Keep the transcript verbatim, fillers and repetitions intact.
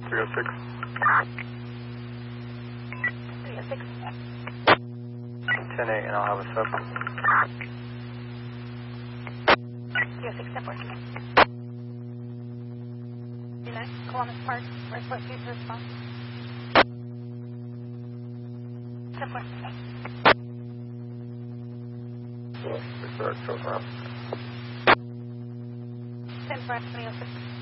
three oh six. three oh six. ten eight, and I'll have a sub. three oh six, step four. Do that. Columbus Park, Northwest Future Response. Step four. Start so far. ten four, twenty oh six.